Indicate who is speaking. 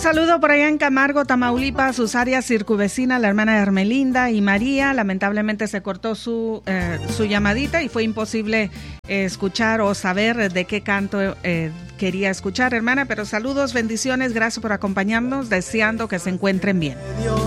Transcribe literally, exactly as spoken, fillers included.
Speaker 1: saludo por allá en Camargo, Tamaulipas, sus áreas circunvecinas, la hermana Hermelinda y María. Lamentablemente se cortó su, eh, su llamadita y fue imposible eh, escuchar o saber de qué canto eh, quería escuchar, hermana. Pero saludos, bendiciones, gracias por acompañarnos, deseando que se encuentren bien.